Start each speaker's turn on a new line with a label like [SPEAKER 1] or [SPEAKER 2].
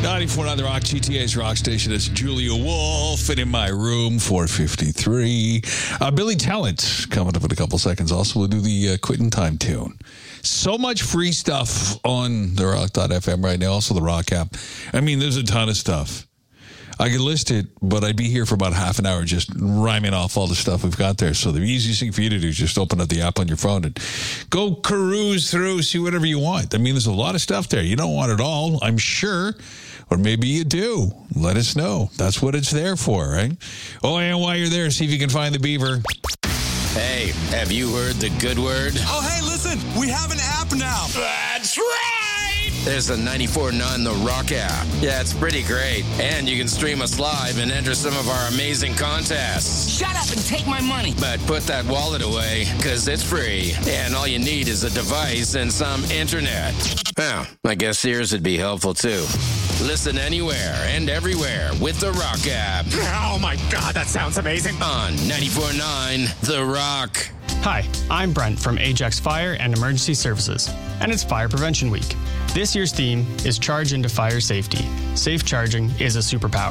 [SPEAKER 1] 94.9 The Rock, GTA's Rock Station. It's Julia Wolf, and in my room, 453. Billy Talent coming up in a couple seconds. Also, we'll do the Quitting Time tune. So much free stuff on the Rock.fm right now. Also, the Rock app. I mean, there's a ton of stuff. I could list it, but I'd be here for about half an hour just rhyming off all the stuff we've got there. So the easiest thing for you to do is just open up the app on your phone and go cruise through, see whatever you want. I mean, there's a lot of stuff there. You don't want it all, I'm sure. Or maybe you do. Let us know. That's what it's there for, right? Oh, and while you're there, see if you can find the beaver.
[SPEAKER 2] Hey, have you heard the good word?
[SPEAKER 3] Oh, hey, listen, we have an app now.
[SPEAKER 2] That's right! There's a 94.9 The Rock app. Yeah, it's pretty great. And you can stream us live and enter some of our amazing contests.
[SPEAKER 4] Shut up and take my money.
[SPEAKER 2] But put that wallet away, because it's free. And all you need is a device and some internet. Well, I guess yours would be helpful, too. Listen anywhere and everywhere with The Rock app.
[SPEAKER 3] Oh, my God, that sounds amazing.
[SPEAKER 2] On 94.9 The Rock.
[SPEAKER 5] Hi, I'm Brent from Ajax Fire and Emergency Services, and it's Fire Prevention Week. This year's theme is Charge into Fire Safety. Safe charging is a superpower.